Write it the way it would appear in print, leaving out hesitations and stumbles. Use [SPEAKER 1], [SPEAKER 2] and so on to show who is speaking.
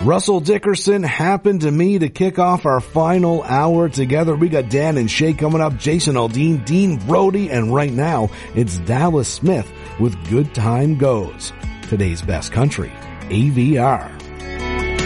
[SPEAKER 1] Russell Dickerson happened to me to kick off our final hour together. We got Dan and Shay coming up, Jason Aldean, Dean Brody, and right now it's Dallas Smith with Good Time Goes. Today's best country, AVR.